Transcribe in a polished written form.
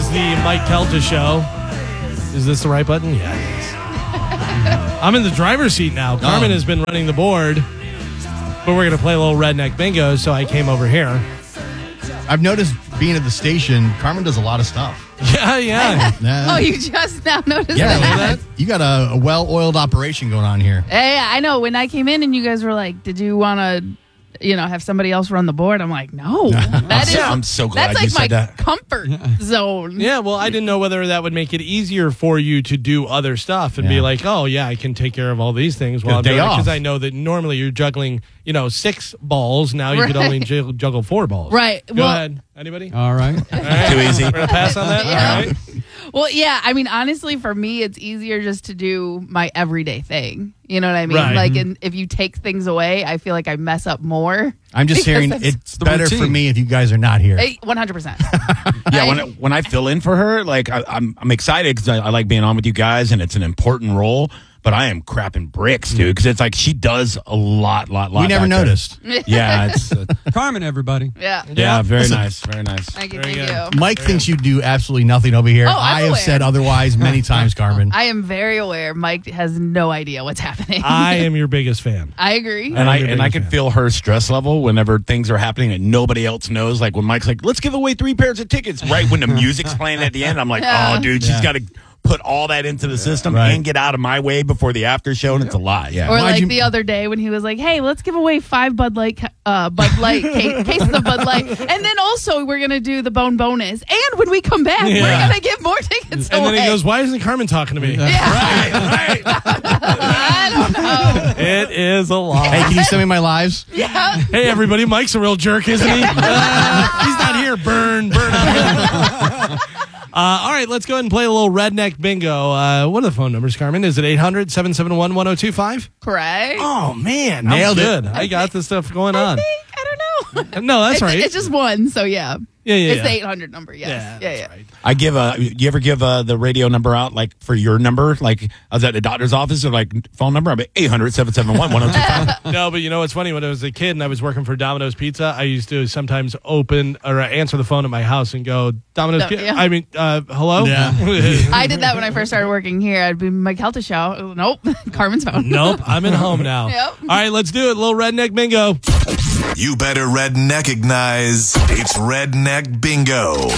is the Mike Kelta Show. Is this the right button? Yeah, it is. I'm in the driver's seat now. Carmen has been running the board, but we're going to play a little redneck bingo, so I came over here. I've noticed being at the station, Carmen does a lot of stuff. Yeah. Oh, you just now noticed Yeah, that? you got a well-oiled operation going on here. Yeah, I know. When I came in and you guys were like, did you want to, have somebody else run the board? I'm like, no. I'm so glad that's you like said my that. comfort zone. Yeah, well, I didn't know whether that would make it easier for you to do other stuff and be like, oh, yeah, I can take care of all these things while I'm doing it. Because I know that normally you're juggling, 6 balls. Now you could only juggle 4 balls. Right. Go ahead. Anybody? All right. Too easy. We're going to pass on that? Yeah. All right. Well, yeah. I mean, honestly, for me, it's easier just to do my everyday thing. You know what I mean? Right. Like, if you take things away, I feel like I mess up more. I'm just hearing it's better for me if you guys are not here. 100%. Yeah, when I fill in for her, like I'm excited because I like being on with you guys, and it's an important role. But I am crapping bricks, dude, because it's like she does a lot. We never noticed. Yeah, it's Carmen, everybody. Yeah. very nice, very nice. Thank you. Mike thinks you do absolutely nothing over here. Oh, I'm I have aware. said otherwise many times, Carmen. I am very aware. Mike has no idea what's happening. I am your biggest fan. I agree. And I'm your I biggest can fan. feel her stress level whenever things are happening and nobody else knows. Like when Mike's like, let's give away 3 pairs of tickets. Right when the music's playing at the end, I'm like, Yeah. oh, dude, she's got to put all that into the system and get out of my way before the after show, and it's a lot. Yeah. Or like the other day when he was like, "Hey, let's give away 5 Bud Light cases of Bud Light, and then also we're gonna do the bone bonus. And when we come back, we're gonna give more tickets away." And then he goes, "Why isn't Carmen talking to me?" Yeah. Right. I don't know. It is a lot. Hey, can you send me my lives? Yeah. Hey, everybody, Mike's a real jerk, isn't he? He's not here. Burn on him. All right, let's go ahead and play a little redneck bingo. What are the phone numbers, Carmen? Is it 800-771-1025? Correct. Oh, man. Nailed I'm it. good. I got this stuff going on. I don't know. No, that's right. It's just one, so yeah. Yeah. It's the 800 number, yes. That's right. I give you ever give the radio number out like for your number? Like I was at the doctor's office or like phone number? I'm at 800-771-1025. No, but you know what's funny? When I was a kid and I was working for Domino's Pizza, I used to sometimes open or answer the phone at my house and go, Domino's Pizza. Yeah. I mean, hello? Yeah. I did that when I first started working here. I'd be Mike Kelta show. Nope. Carmen's phone. Nope, I'm at home now. Yep. All right, let's do it. A little redneck bingo. You better redneckignize. It's Redneck Bingo.